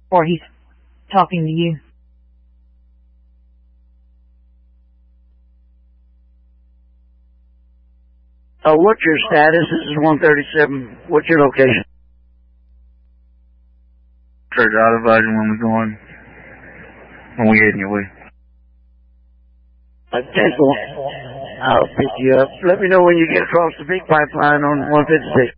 Or he's talking to you. What's your status? This is 137. What's your location? Church out advising when we heading your way. 10-4. I'll pick you up. Let me know when you get across the big pipeline on 156.